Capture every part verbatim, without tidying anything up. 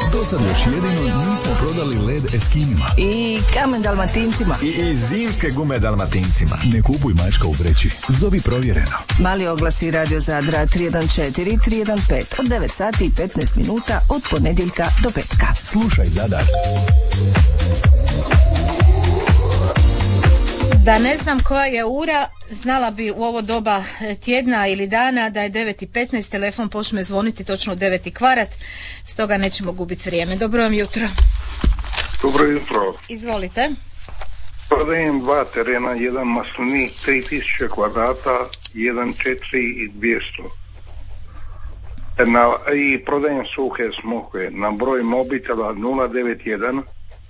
Do sad još jedino nismo prodali led Eskimima. I kamen Dalmatincima. I, i zimske gume Dalmatincima. Ne kupuj mačka u vreći. Zovi provjereno. Mali oglasi Radio Zadra tri jedan četiri tri jedan pet od devet sati i petnaest minuta od ponedjeljka do petka. Slušaj Zadar. Da ne znam koja je ura, znala bi u ovo doba tjedna ili dana da je devet i petnaest, telefon počne zvoniti točno u devet i kvart, stoga nećemo gubiti vrijeme. Dobro vam jutro. Dobro jutro. Izvolite. Prodajem dva terena, jedan maslinik, tri tisuće kvadrata, jedan četiri i dvjesto. Na, i prodajem suhe smokve na broj mobitela nula devet jedan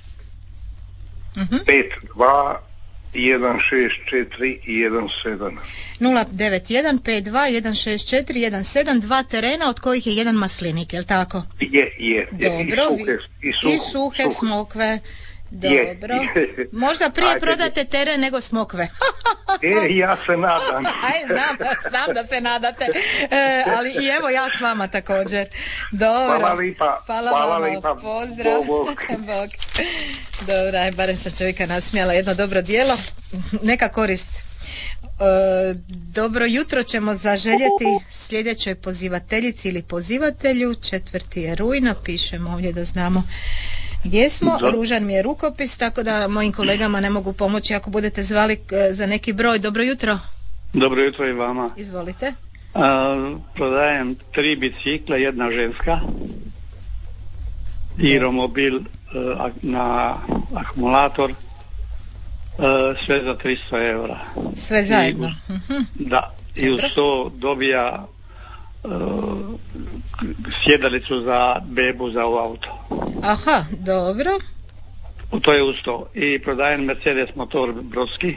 pet dva jedan šest četiri jedan sedam. nula devet jedan pet dva jedan šest četiri jedan sedam, dva terena od kojih je jedan maslinik, je li tako? Je, je. Dobro. I suhe, i suhe, I suhe suhe. smokve. Dobro. Je. Možda prije Ajde. prodate teren nego smokve. E, ja se nadam. Aj, znam, znam da se nadate. E, ali i evo ja s vama također. Dobro. Hvala lipa. Hvala, Hvala vama. lipa. Pozdrav. Bog. Bog. Dobro, aj, barem sam čovjeka nasmijala. Jedno dobro djelo. Neka korist. E, dobro jutro ćemo zaželjeti sljedećoj pozivateljici ili pozivatelju. Četvrti je rujna. Pišemo ovdje da znamo gdje smo. Do. Ružan mi je rukopis, tako da mojim kolegama ne mogu pomoći ako budete zvali za neki broj. Dobro jutro. Dobro jutro i vama. Izvolite. A, prodajem tri bicikla, jedna ženska i romobil a, na akumulator, a, sve za tristo eura. Sve zajedno? I, uh-huh. Da, i uz to dobija Uh, sjedalicu za bebu za u auto. Aha, dobro. To je uz to. I prodajem Mercedes motor brodski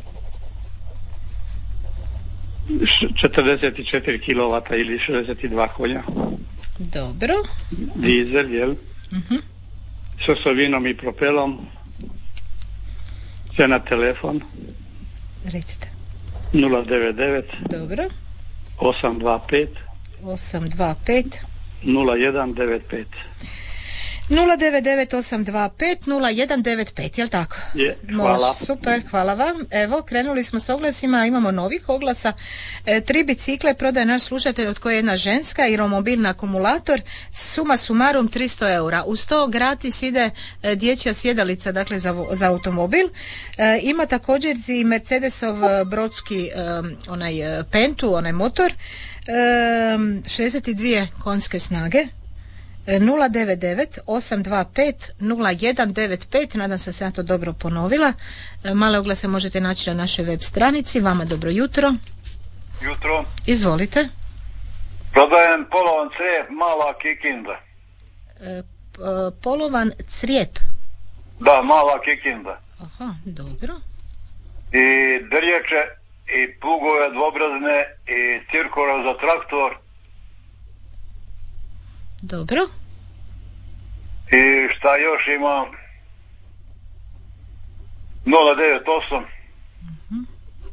četrdeset četiri kilovata ili šezdeset dva konja. Dobro. Dizel, jel? Uh-huh. S osovinom i propelom. Sve na telefon. Recite. nula devet devet Dobro. osam dva pet osam dva pet nula jedan devet pet nula devet devet osam dva pet nula jedan devet pet, jel tako? Je, hvala. Može, super, hvala vam. Evo, krenuli smo s oglasima, imamo novih oglasa. E, tri bicikle prodaje naš slušatelj od koje je jedna ženska i romobilni akumulator, suma sumarum tristo eura. Uz to gratis ide e, dječja sjedalica, dakle za, za automobil. E, ima također i Mercedesov brodski e, onaj e, Pentu, onaj motor, e, šezdeset dvije konjske snage. nula devet devet osam dva pet nula jedan devet pet, nadam se da sam ja to dobro ponovila. Male oglase možete naći na našoj web stranici. Vama dobro jutro. Jutro. Izvolite. Prodajem polovan crijep, mala Kikinda. E, p- polovan crijep. Da, mala Kikinda. Aha, dobro. I drlječe, i plugove dvobrazne, i cirkora za traktor. Dobro. I šta još imam? nula devet osam uh-huh.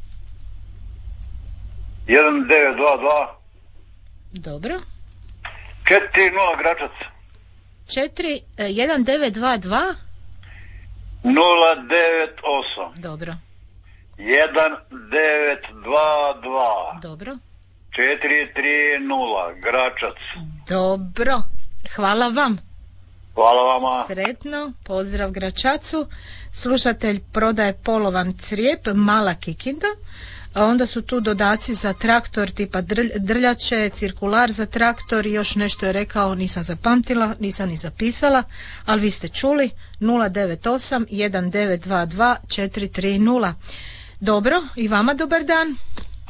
jedan devet dva dva Dobro. četiri nula Gračac. četiri jedan devet dva dva nula devet osam Dobro. jedan devet dva dva Dobro. četiri tri nula Gračac. Dobro. Hvala vam. Hvala vama. Sretno, pozdrav Gračacu. Slušatelj prodaje polovan crijep, mala Kikinda, a onda su tu dodaci za traktor tipa drlj, drljače, cirkular za traktor i još nešto je rekao, nisam zapamtila, nisam ni zapisala, ali vi ste čuli. Nula devet osam jedan devet dva dva četiri tri nula. Dobro, i vama dobar dan.